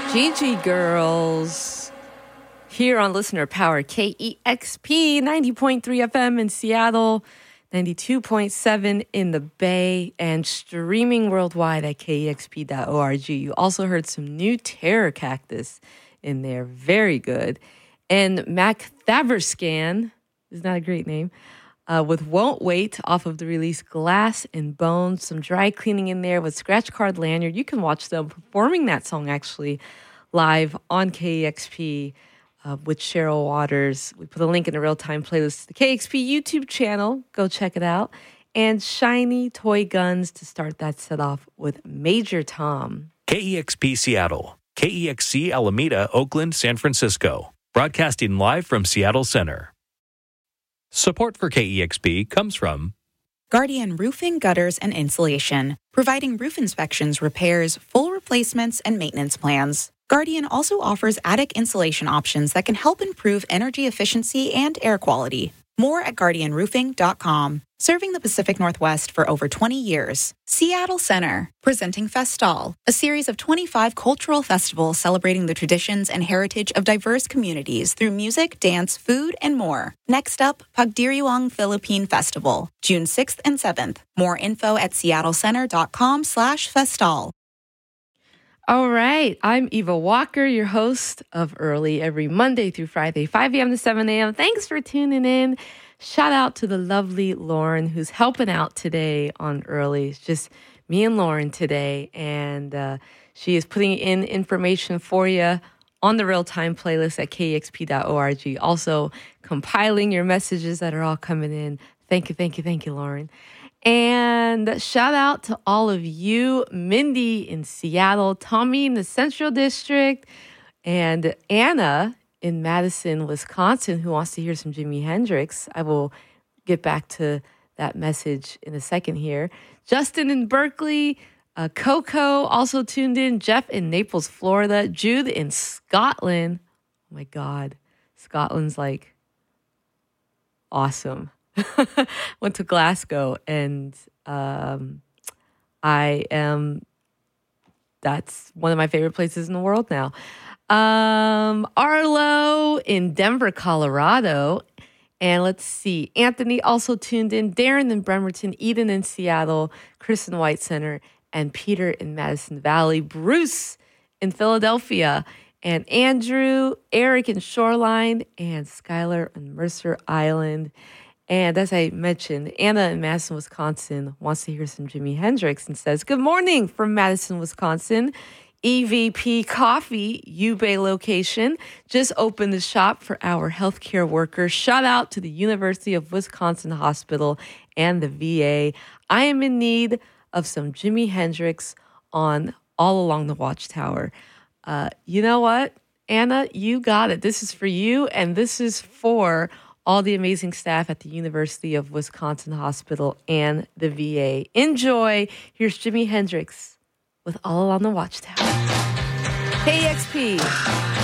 Gigi Girls here on Listener Power, KEXP 90.3 FM in Seattle, 92.7 in the Bay, and streaming worldwide at kexp.org. You also heard some new Terror Cactus in there. Very good. And Mac Thaverscan, is not a great name, with Won't Wait off of the release Glass and Bones. Some dry cleaning in there with Scratch Card Lanyard. You can watch them performing that song actually live on KEXP with Cheryl Waters. We put a link in the real-time playlist to the KEXP YouTube channel. Go check it out. And Shiny Toy Guns to start that set off with Major Tom. KEXP Seattle, KEXC Alameda, Oakland, San Francisco. Broadcasting live from Seattle Center. Support for KEXP comes from Guardian Roofing, Gutters, and Insulation, providing roof inspections, repairs, full replacements, and maintenance plans. Guardian also offers attic insulation options that can help improve energy efficiency and air quality. More at guardianroofing.com. Serving the Pacific Northwest for over 20 years. Seattle Center, presenting Festal, a series of 25 cultural festivals celebrating the traditions and heritage of diverse communities through music, dance, food, and more. Next up, Pagdiriwang Philippine Festival, June 6th and 7th. More info at seattlecenter.com/festal. All right, I'm Eva Walker, your host of Early every Monday through Friday, 5 a.m. to 7 a.m. Thanks for tuning in. Shout out to the lovely Lauren who's helping out today on Early. It's just me and Lauren today, and she is putting in information for you on the real-time playlist at kexp.org. Also compiling your messages that are all coming in. Thank you, Lauren. And shout out to all of you, Mindy in Seattle, Tommy in the Central District, and Anna in Madison, Wisconsin, who wants to hear some Jimi Hendrix. I will get back to that message in a second here. Justin in Berkeley, Coco also tuned in, Jeff in Naples, Florida, Jude in Scotland. Oh my God, Scotland's like awesome. Went to Glasgow, and that's one of my favorite places in the world now. Arlo in Denver, Colorado. And let's see, Anthony also tuned in, Darren in Bremerton, Eden in Seattle, Chris in White Center, and Peter in Madison Valley, Bruce in Philadelphia, and Andrew, Eric in Shoreline, and Skylar in Mercer Island. And as I mentioned, Anna in Madison, Wisconsin wants to hear some Jimi Hendrix and says, good morning from Madison, Wisconsin. EVP Coffee, U-Bay location, just opened the shop for our healthcare workers. Shout out to the University of Wisconsin Hospital and the VA. I am in need of some Jimi Hendrix on All Along the Watchtower. You know what, Anna? You got it. This is for you, and this is for all the amazing staff at the University of Wisconsin Hospital and the VA. Enjoy. Here's Jimi Hendrix with All Along the Watchtower. KEXP.